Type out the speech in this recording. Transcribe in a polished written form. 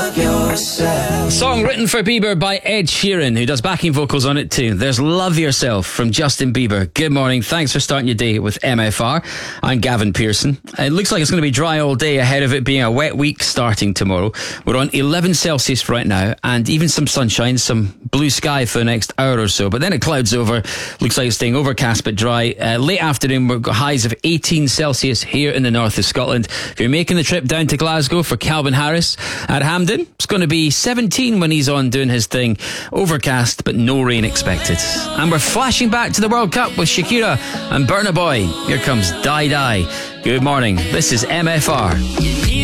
love yourself. Song written for Bieber by Ed Sheeran, who does backing vocals on it too. There's Love Yourself from Justin Bieber. Good morning. Thanks for starting your day with MFR. I'm Gavin Pearson. It looks like it's going to be dry all day ahead of it being a wet week starting tomorrow. We're on 11 Celsius right now, and even some sunshine, some blue sky for the next hour or so. But then it clouds over. Looks like it's staying overcast but dry. Late afternoon, we've got highs of 18 Celsius here in the north of Scotland. If you're making the trip down to Glasgow for Calvin Harris at Hampden, it's going to be 17 when he's on doing his thing. Overcast, but no rain expected. And we're flashing back to the World Cup with Shakira and Burna Boy. Here comes Die Die. Good morning. This is MFR.